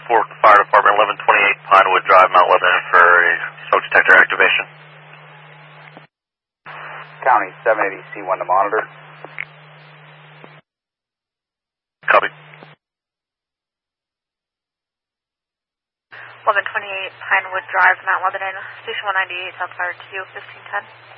Fort Fire Department, 1128 Pinewood Drive, Mount Lebanon for a smoke detector activation. County 780 C1 to monitor. Copy. 1128 Pinewood Drive, Mount Lebanon, Station 198, South Fire 2, 1510.